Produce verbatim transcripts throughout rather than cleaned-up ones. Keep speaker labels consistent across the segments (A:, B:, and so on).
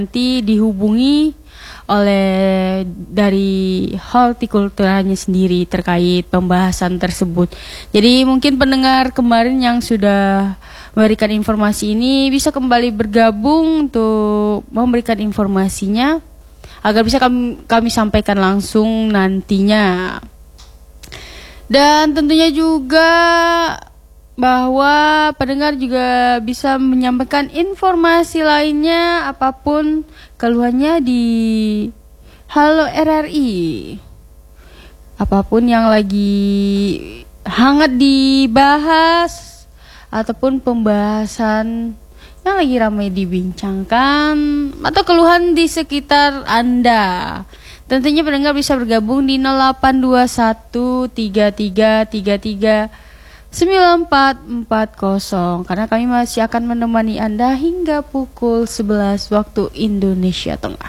A: nanti dihubungi oleh dari hortikulturanya sendiri terkait pembahasan tersebut. Jadi mungkin pendengar kemarin yang sudah memberikan informasi ini bisa kembali bergabung untuk memberikan informasinya agar bisa kami, kami sampaikan langsung nantinya. Dan tentunya juga bahwa pendengar juga bisa menyampaikan informasi lainnya apapun keluhannya di Halo R R I. Apapun yang lagi hangat dibahas ataupun pembahasan yang lagi ramai dibincangkan atau keluhan di sekitar Anda. Tentunya pendengar bisa bergabung di nol delapan dua satu tiga tiga tiga tiga sembilan empat empat nol karena kami masih akan menemani Anda hingga pukul sebelas waktu Indonesia Tengah.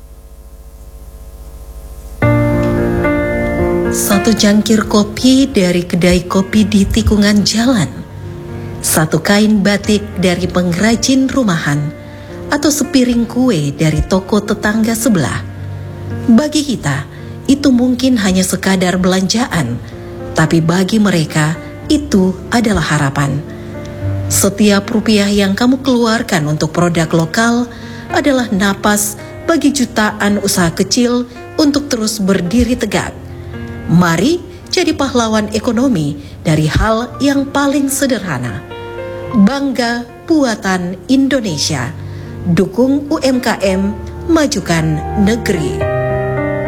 B: Satu cangkir kopi dari kedai kopi di tikungan jalan, satu kain batik dari pengrajin rumahan, atau sepiring kue dari toko tetangga sebelah. Bagi kita, itu mungkin hanya sekadar belanjaan, tapi bagi mereka, itu adalah harapan. Setiap rupiah yang kamu keluarkan untuk produk lokal adalah napas bagi jutaan usaha kecil untuk terus berdiri tegak. Mari jadi pahlawan ekonomi dari hal yang paling sederhana. Bangga buatan Indonesia. Dukung U M K M, majukan negeri.